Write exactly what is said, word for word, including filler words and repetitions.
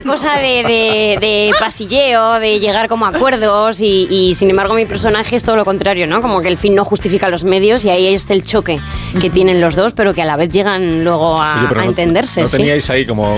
Cosa de, de, de pasilleo, de llegar como a acuerdos y, y sin embargo mi personaje es todo lo contrario, ¿no? Como que el fin no justifica los medios y ahí es el choque que tienen los dos, pero que a la vez llegan luego a, Oye, a no, entenderse. ¿No ¿sí? teníais ahí como